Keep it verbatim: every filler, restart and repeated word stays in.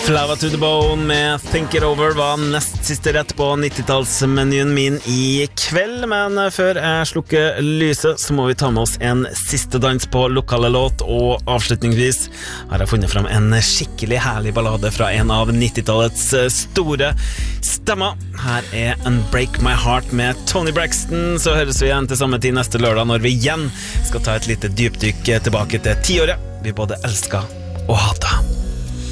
Flava to the bone med Think It Over var nest siste rett på nittitallsmenyen min i kveld, men før jeg slukker lyset så må vi ta med oss en siste dans på lokale låt, og avslutningsvis har jeg funnet frem en skikkelig herlig ballade fra en av nittitallets store stemmer. Her er Unbreak My Heart med Tony Braxton, så høres vi igjen til samme tid neste lørdag når vi igjen skal ta et lite dypdykk tilbake til tiåret vi både elsker og hater.